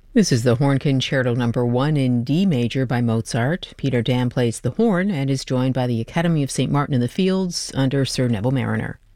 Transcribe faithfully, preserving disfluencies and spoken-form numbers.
This is the Horn Concerto number one in D major by Mozart. Peter Dam plays the horn and is joined by the Academy of Saint Martin in the Fields under Sir Neville Mariner.